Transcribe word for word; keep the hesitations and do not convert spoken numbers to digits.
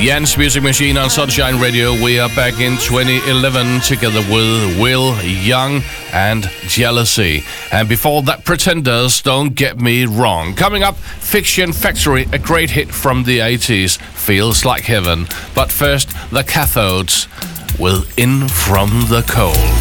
Jan's Music Machine on Sunshine Radio. We are back in twenty eleven together with Will Young and Jealousy. And before that, Pretenders, Don't Get Me Wrong. Coming up, Fiction Factory, a great hit from the eighties, Feels Like Heaven. But first, The Cathodes with In From the Cold.